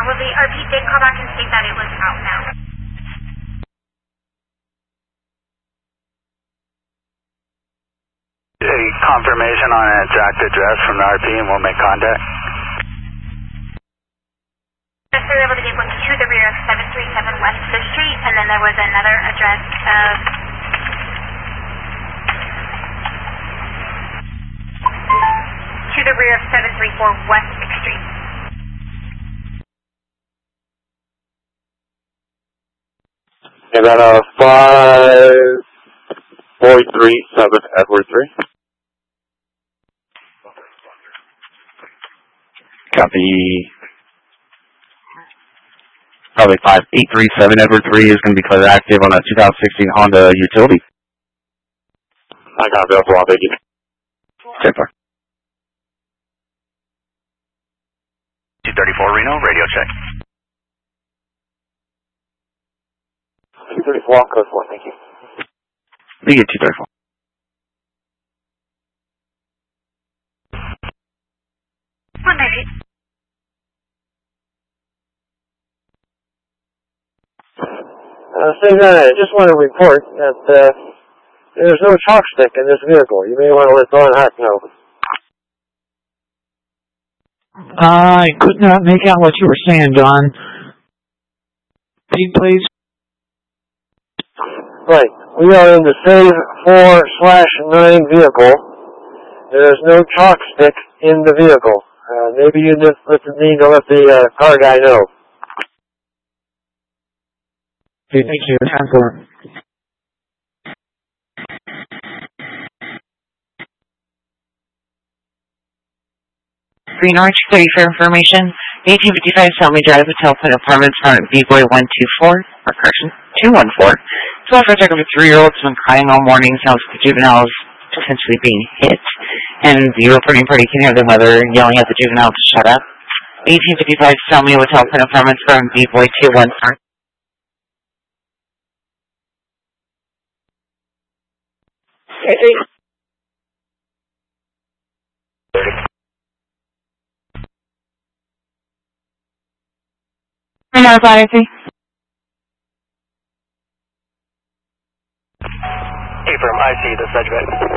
Well, the RP did call back and state that it was out now. A confirmation on an exact address from the RP and we'll make contact. Yes, we were able to get one to the rear of 737 West 5th Street, and then there was another address of to the rear of 734 West 6th Street. And then 5437 Edward 3. Copy. Probably 5837 Edward 3 is going to be declared active on a 2016 Honda Utility. I got available, thank you. 10-4. 234 Reno, radio check. 234 on code 4, thank you. We get 234. One minute. St. John, I just want to report that there's no chalk stick in this vehicle. You may want to let Dawn Hart know. I could not make out what you were saying, Don. Repeat, please. Right. We are in the save 4/9 vehicle. There is no chalk stick in the vehicle. Maybe you need to let the car guy know. Okay, thank you. Time for Green Arch, 30 for information. 1855 Selmy Drive, Hotel Point Apartments, front at B-Boy 124, or correction, 214. 12 for a check of a 3-year-old has been crying all morning, sounds like the juvenile is potentially being hit. And the reporting party can hear the mother yelling at the juvenile to shut up. 1855 Selmy Hotel Point Apartments, front at B-Boy 214. Hey, from IC, the subject.